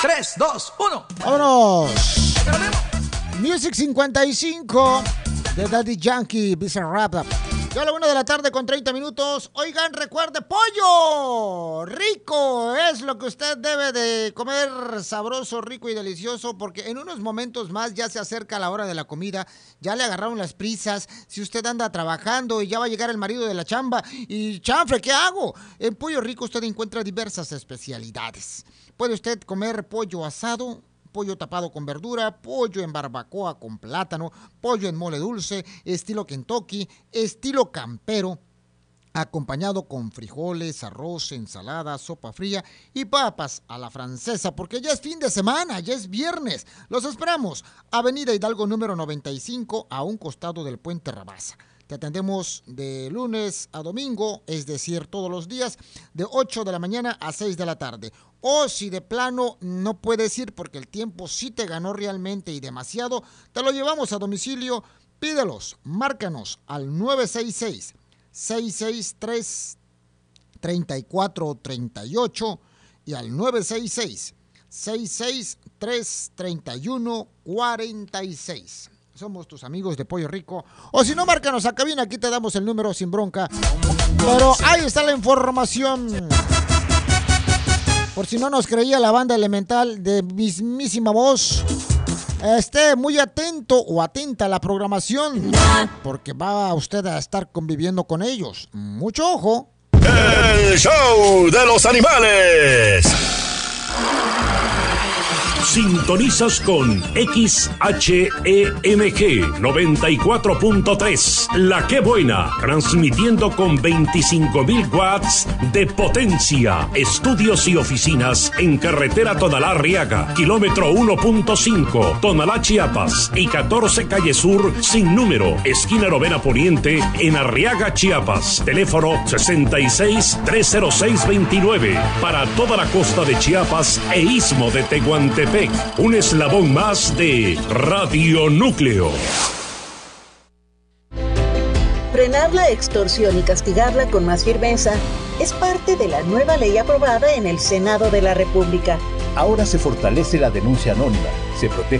3, 2, 1. ¡Vámonos! Music 55 de Daddy Yankee, Bizarrap. Ya a la 1 de la tarde con 30 minutos. Oigan, recuerde, pollo rico es lo que usted debe de comer, sabroso, rico y delicioso, porque en unos momentos más ya se acerca la hora de la comida, ya le agarraron las prisas. Si usted anda trabajando y ya va a llegar el marido de la chamba y chanfle, ¿qué hago? En Pollo Rico usted encuentra diversas especialidades. Puede usted comer pollo asado, pollo tapado con verdura, pollo en barbacoa con plátano, pollo en mole dulce, estilo Kentucky, estilo campero, acompañado con frijoles, arroz, ensalada, sopa fría y papas a la francesa, porque ya es fin de semana, ya es viernes. Los esperamos. Avenida Hidalgo número 95, a un costado del Puente Rabasa. Te atendemos de lunes a domingo, es decir, todos los días, de 8 de la mañana a 6 de la tarde. O si de plano no puedes ir porque el tiempo sí te ganó realmente y demasiado, te lo llevamos a domicilio. Pídelos, márcanos al 966-663-3438 y al 966-663-3146. Somos tus amigos de Pollo Rico. O si no, márcanos a cabina, aquí te damos el número sin bronca. Pero ahí está la información. Por si no nos creía la banda elemental de mismísima voz, esté muy atento o atenta a la programación, porque va usted a estar conviviendo con ellos. Mucho ojo. El show de los animales. Sintonizas con XHEMG 94.3, La Qué Buena, transmitiendo con 25,000 watts de potencia. Estudios y oficinas en carretera Tonalá-Arriaga, kilómetro 1.5, Tonalá, Chiapas, y 14 Calle Sur, sin número, esquina Novena Poniente, en Arriaga, Chiapas. Teléfono 66-306-29, para toda la costa de Chiapas e istmo de Tehuantepec. Un eslabón más de Radio Núcleo. Frenar la extorsión y castigarla con más firmeza es parte de la nueva ley aprobada en el Senado de la República. Ahora se fortalece la denuncia anónima, se protege